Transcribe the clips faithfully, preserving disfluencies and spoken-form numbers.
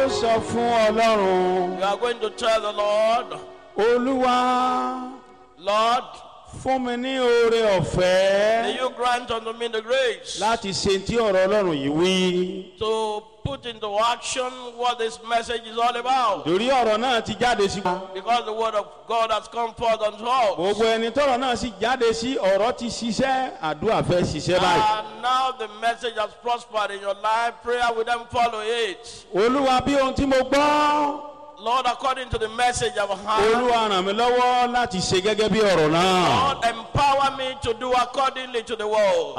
ó sọ fún Ọlọ́run. You are going to tell the Lord, Olúwa, Lord, fún mi ní oore ọ̀fẹ́ may you grant unto me the grace láti ṣe tí ọ̀rọ̀ Ọlọ́run yìí wí. to put into action what this message is all about. Torí ọ̀rọ̀ náà ti jáde sí. Because the word of God has come forth unto us. Gbogbo ẹni tọ́rọ̀ náà sì jáde sí, ọ̀rọ̀ ti ṣiṣẹ́, àdúrà fẹ́ ṣiṣẹ́ báyìí. And now the message has prospered in your life. Prayer will then follow it. Olúwa, bí ohun tí mo gbọ́, Lord, according to the message I've heard, Olúwa ràn mí lọ́wọ́ láti ṣe gẹ́gẹ́ bí ọ̀rọ̀ náà. Lord, empower me to do accordingly to the word.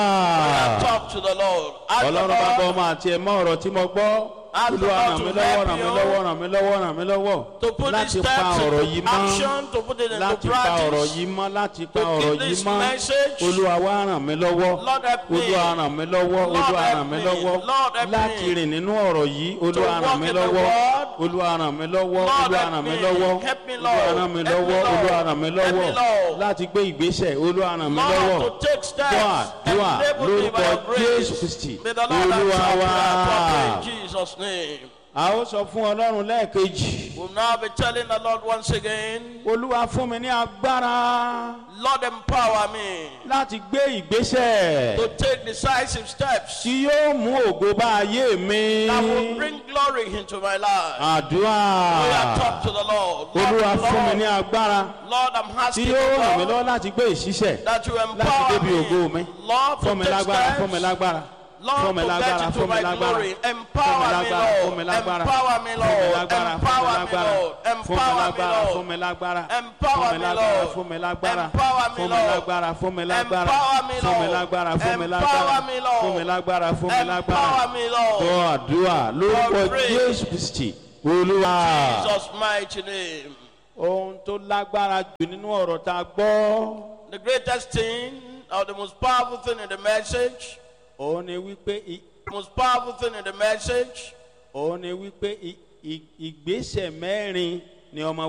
Àdúrà. Talk to the Lord. Ask the Ọlọ́run bá bọ́ Lord ọmọ àti ẹ̀mọ́ ọ̀rọ̀ tí mo gbọ́. Olúwa ràn mí lọ́wọ́, ràn mí lọ́wọ́, ràn mí lọ́wọ́, ràn mí lọ́wọ́. to put these Láti pa steps ọ̀rọ̀ into yìí mọ́. action, to put it into Láti pa ọ̀rọ̀ practice. yìí mọ́, láti pa To ọ̀rọ̀ keep yìí this mọ́. message. Olúwa wá ràn mí lọ́wọ́. Lord help me. Olúwa ràn mí lọ́wọ́. Lord Olúwa help ràn mí me. lọ́wọ́. Lord help me. Láti rìn nínú ọ̀rọ̀ yìí. Olúwa To ràn walk mí in the lọ́wọ́. word. Olúwa ràn mí lọ́wọ́. Lord Olúwa help ràn mí me. lọ́wọ́. Help me, Olúwa Lord. ràn mí Help me, lọ́wọ́. Lord. Olúwa ràn mí Help me, lọ́wọ́. Lord. Láti gbé ìgbésẹ̀. Olúwa ràn mí lọ́wọ́. Lord, to take steps. Dúà, dúà, Enable me by your lórúkọ grace. Jésù Kristi. May the Lord Olúwa answer wá. prayer properly in Jesus' name. A ó sọ fún Ọlọ́run lẹ́ẹ̀kejì. We'll now be telling the Lord once again, Olúwa fún mi ní agbára Lord, empower me láti gbé ìgbésẹ̀ to take decisive steps tí yóò mú ògo bá ayé mi. that will bring glory into my life. Àdúrà. We are talk to the Lord. Lord, Olúwa fún mi ní Lord, agbára Lord, I'm tí asking yóò you, ràn mí Lord, lọ́wọ́ láti gbé ìṣiṣẹ́ that you láti empower débi ògo mi. me, Lord, Fún to mi take lágbára, fún mi steps, lágbára. Lord, Fún mi to lágbára, get into fún mi my lágbára. glory. Fún mi Empower me, lágbára, fún mi Lord. lágbára. Empower me, Fún mi Lord. lágbára, Empower me, fún mi Lord. lágbára. Empower me, Fún Lord. mi lágbára. Empower Fún mi me, lágbára, Lord. fún mi lágbára. Empower me, Fún mi Lord. lágbára, fún mi lágbára. Empower me, Fún mi Lord. lágbára, fún mi Empower lágbára. me, Lord. Fún mi lágbára, fún mi lágbára. Empower me, Lord. Gbọ́ àdúrà lórúkọ God pray. Jésù Kristi. Olúwa. Jesus' mighty name. Ohun tó lágbára jù nínú ọ̀rọ̀ tá a gbọ́. The greatest thing, or the most powerful thing in the message, Òun ni wípé i- the most powerful thing in the message òun ni wípé i- i- ìgbésẹ̀ mẹ́rin ni ọmọ